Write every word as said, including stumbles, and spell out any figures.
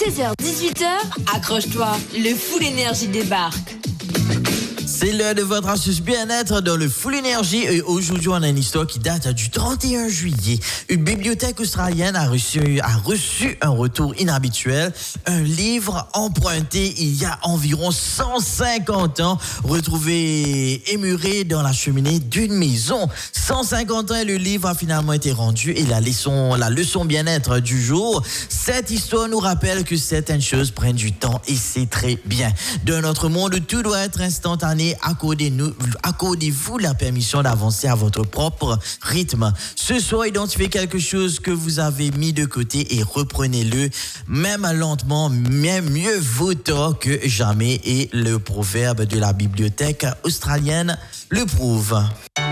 seize heures dix-huit heures, accroche-toi, le Full Énergie débarque. C'est l'heure de votre astuce bien-être dans le Full Énergie. Et aujourd'hui, on a une histoire qui date du trente et un juillet. Une bibliothèque australienne a reçu, a reçu un retour inhabituel. Un livre emprunté il y a environ cent cinquante ans, retrouvé émuré dans la cheminée d'une maison. cent cinquante ans et le livre a finalement été rendu. Et la leçon, la leçon bien-être du jour, cette histoire nous rappelle que certaines choses prennent du temps et c'est très bien. Dans notre monde, tout doit être instantané. Accordez-nous, accordez-vous la permission d'avancer à votre propre rythme. Ce soir, identifiez quelque chose que vous avez mis de côté et reprenez-le, même lentement, même mieux vaut tard que jamais. Et le proverbe de la bibliothèque australienne le prouve.